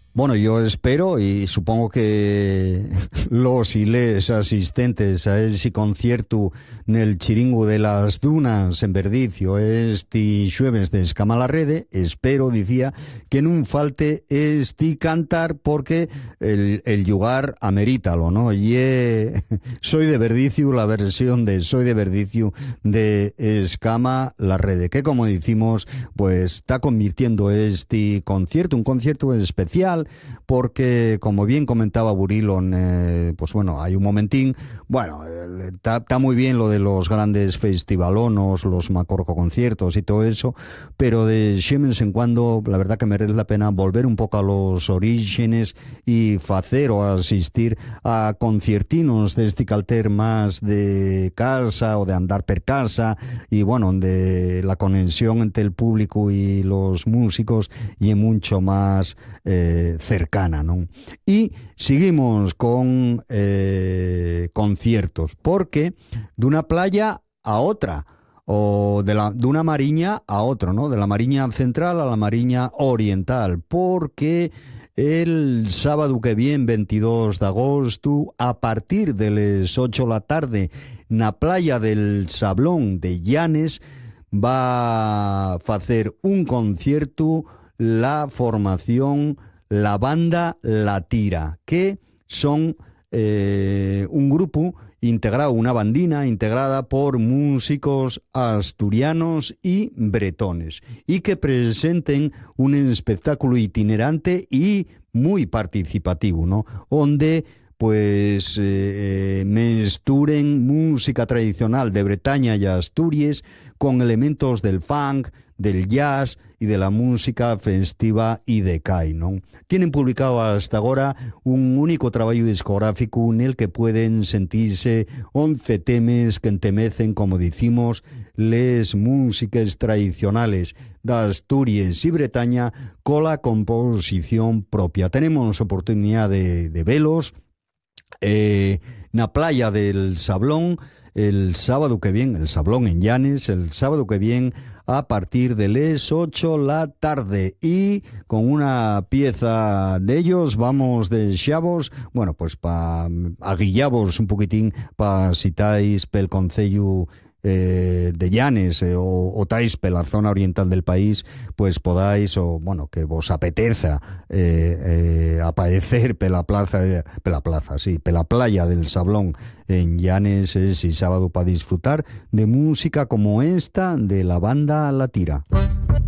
Bueno, yo espero y supongo que los y les asistentes a ese concierto nel Chiringu de las Dunas en Verdicio este xueves de Escamalarrede, espero, dicía, que nun falte este cantar porque el lugar ameritalo, ¿no? Y Soy de Verdicio, la versión de Soy de Verdicio de Escamalarrede, que como decimos, pues está convirtiendo este concierto, un concierto especial, porque como bien comentaba Burilon, pues bueno, hay un momentín, bueno, está muy bien lo de los grandes festivalonos, los macorco conciertos y todo eso, pero de vez en cuando la verdad que merece la pena volver un poco a los orígenes y hacer o asistir a conciertinos de este calter más de casa o de andar per casa, y bueno, donde la conexión entre el público y los músicos y mucho más cercana, ¿no? Y seguimos con conciertos, porque de una playa a otra, o de una mariña a otra, ¿no? De la mariña central a la mariña oriental, porque el sábado que viene, 22 de agosto, a partir de las 8 de la tarde, na playa del Sablón de Llanes, va a hacer un concierto la formación La Banda La Tira, que son un grupo integrado, una bandina integrada por músicos asturianos y bretones, y que presenten un espectáculo itinerante y muy participativo, ¿no? Donde pues mezclen música tradicional de Bretaña y Asturias con elementos del funk, del jazz y de la música festiva y de Kai, ¿no? Tienen publicado hasta ahora un único trabajo discográfico en el que pueden sentirse 11 temas que entemecen, como decimos, les músicas tradicionales de Asturias y Bretaña con la composición propia. Tenemos oportunidad de velos na playa del Sablón el sábado que viene, el Sablón en Llanes, el sábado que viene a partir de las 8 la tarde, y con una pieza de ellos vamos de xavos, bueno, pues pa aguillavos un poquitín pa si tais pel concello de Llanes o tais per la zona oriental del país, pues podáis, o bueno, que vos apeteza aparecer per la playa del Sablón en Llanes ese sábado para disfrutar de música como esta de la banda La Tira.